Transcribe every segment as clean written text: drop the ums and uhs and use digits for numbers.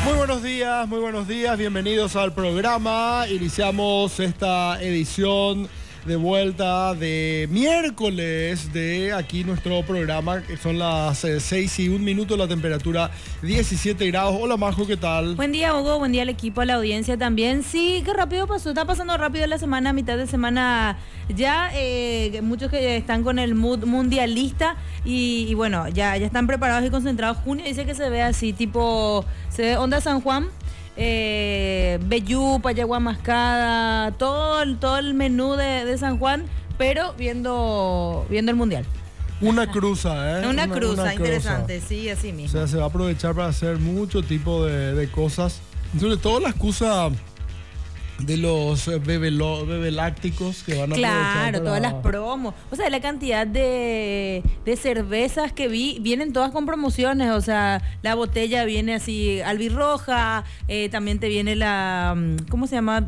Muy buenos días, bienvenidos al programa. Iniciamos esta edición de vuelta de miércoles de aquí nuestro programa, que son las 6:01, la temperatura 17 grados. Hola Majo, ¿qué tal? Buen día Hugo, buen día al equipo, a la audiencia también. Sí, qué rápido pasó, está pasando rápido la semana, mitad de semana ya, muchos que están con el mood mundialista y bueno, ya están preparados y concentrados. Junio dice que se ve así, tipo, se ve onda San Juan. Vellú, payagua mascada, todo el menú de San Juan, pero viendo el mundial. Una cruza, ¿eh? Una cruza interesante, sí, así mismo. O sea, se va a aprovechar para hacer mucho tipo de cosas, sobre todo la excusa de los bebelácticos que van a aprovechar. Claro, todas las promos. O sea, la cantidad de cervezas que vienen todas con promociones. O sea, la botella viene así albirroja, también te viene la... ¿Cómo se llama?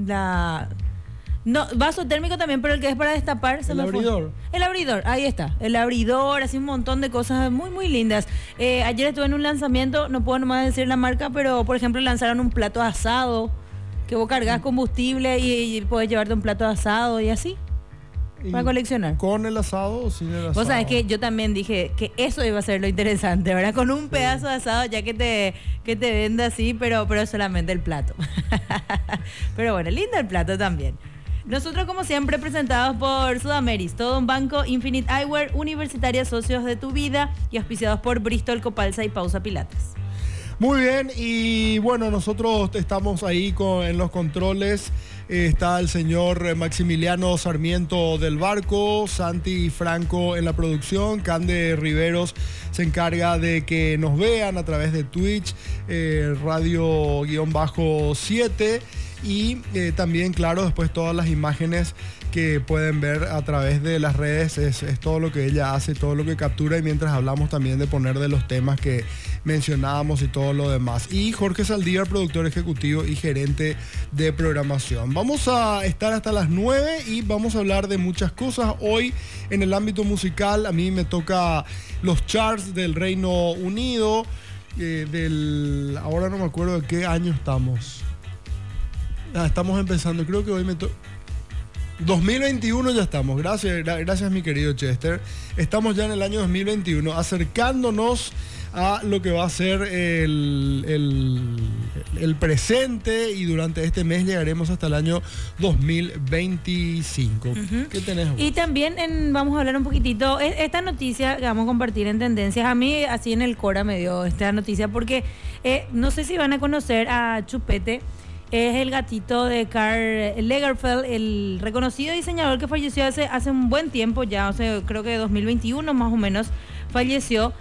No, vaso térmico también, pero el que es para destapar. El abridor. El abridor, ahí está. El abridor, así un montón de cosas muy, muy lindas. Ayer estuve en un lanzamiento, no puedo nomás decir la marca, pero por ejemplo lanzaron un plato asado, que vos cargas combustible y puedes llevarte un plato de asado y así, para coleccionar. ¿Con el asado o sin el asado? Vos sabés que yo también dije que eso iba a ser lo interesante, ¿verdad? Con un pedazo de asado, ya que te venda así, pero solamente el plato. Pero bueno, lindo el plato también. Nosotros, como siempre, presentados por Sudameris, todo un banco, Infinite Eyewear, Universitaria Socios de tu Vida y auspiciados por Bristol, Copalsa y Pausa Pilates. Muy bien, y bueno, nosotros estamos ahí en los controles. Está el señor Maximiliano Sarmiento del Barco, Santi Franco en la producción, Cande Riveros se encarga de que nos vean a través de Twitch, radio-7 y también, claro, después todas las imágenes que pueden ver a través de las redes, es todo lo que ella hace, todo lo que captura, y mientras hablamos también de poner de los temas que mencionábamos y todo lo demás. Y Jorge Saldívar, productor ejecutivo y gerente de programación. Vamos a estar hasta las 9 y vamos a hablar de muchas cosas. Hoy en el ámbito musical a mí me toca los charts del Reino Unido, ahora no me acuerdo de qué año estamos. Estamos empezando, creo que hoy me toca 2021, ya estamos. Gracias mi querido Chester. Estamos ya en el año 2021, acercándonos a lo que va a ser el presente, y durante este mes llegaremos hasta el año 2025. ¿Qué tenés vos? Y también vamos a hablar un poquitito, esta noticia que vamos a compartir en Tendencias, a mí así en el Cora me dio esta noticia porque no sé si van a conocer a Chupete. Es el gatito de Karl Lagerfeld, el reconocido diseñador que falleció hace un buen tiempo ya, o sea, creo que 2021 más o menos falleció.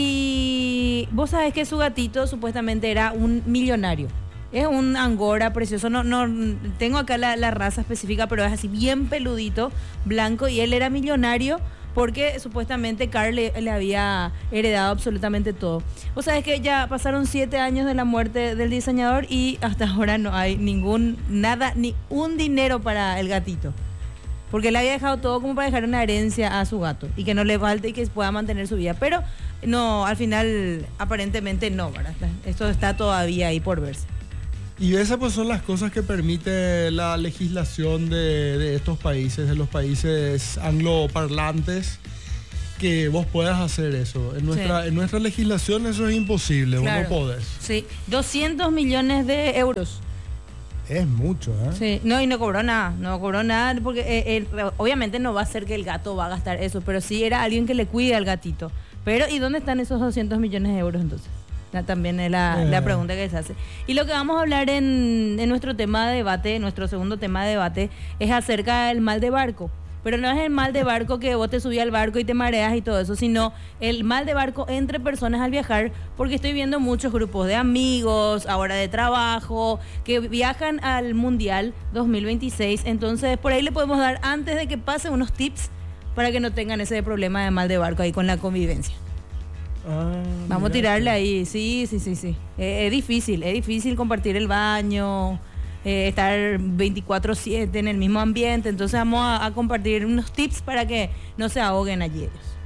Y vos sabés que su gatito supuestamente era un millonario. Es un angora precioso, no tengo acá la raza específica, pero es así bien peludito, blanco, y él era millonario porque supuestamente Karl le había heredado absolutamente todo. Vos sabés que ya pasaron 7 años de la muerte del diseñador y hasta ahora no hay ni un dinero para el gatito. Porque él había dejado todo como para dejar una herencia a su gato y que no le falte y que pueda mantener su vida. Pero no, al final aparentemente no, ¿verdad? Esto está todavía ahí por verse. Y esas pues son las cosas que permite la legislación de estos países, de los países angloparlantes, que vos puedas hacer eso. En nuestra legislación eso es imposible, claro. Vos no podés. Sí, 200 millones de euros. Es mucho, ¿eh? Sí, no, y no cobró nada, porque obviamente no va a ser que el gato va a gastar eso, pero sí era alguien que le cuide al gatito. Pero, ¿y dónde están esos 200 millones de euros entonces? También es la pregunta que se hace. Y lo que vamos a hablar en nuestro tema de debate, nuestro segundo tema de debate, es acerca del mal de barco. Pero no es el mal de barco que vos te subís al barco y te mareas y todo eso, sino el mal de barco entre personas al viajar, porque estoy viendo muchos grupos de amigos, ahora de trabajo, que viajan al Mundial 2026. Entonces, por ahí le podemos dar, antes de que pase, unos tips para que no tengan ese problema de mal de barco ahí con la convivencia. Vamos a tirarle ahí, sí. Es difícil compartir el baño, estar 24/7 en el mismo ambiente. Entonces vamos a compartir unos tips para que no se ahoguen allí ellos.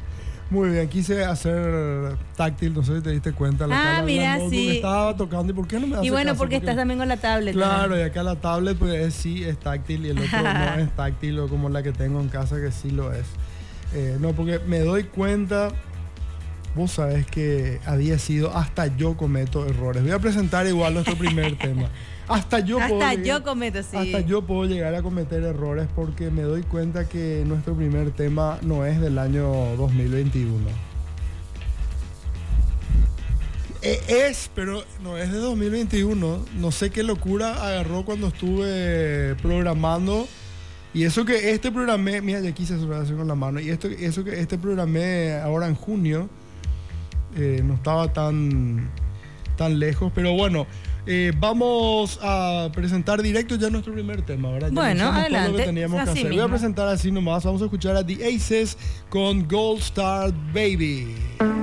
Muy bien, quise hacer táctil, no sé si te diste cuenta. Mira, sí. Estaba tocando, ¿y por qué no me hace Y bueno, caso? porque estás también con la tablet. Claro, y acá la tablet pues sí es táctil y el otro no es táctil, o como la que tengo en casa que sí lo es. No, porque me doy cuenta, vos sabés que había sido, hasta yo cometo errores. Voy a presentar igual nuestro primer tema. Hasta yo puedo llegar a cometer errores porque me doy cuenta que nuestro primer tema no es del año 2021. Pero no es de 2021. No sé qué locura agarró cuando estuve programando. Y eso que programé, mira, ya quise hacer con la mano. Y eso que programé ahora en junio, no estaba tan lejos. Pero bueno, vamos a presentar directo ya nuestro primer tema, ¿verdad? Ya bueno, adelante. Todo lo que teníamos que hacer. Voy a presentar así nomás. Vamos a escuchar a The Aces con Gold Star Baby.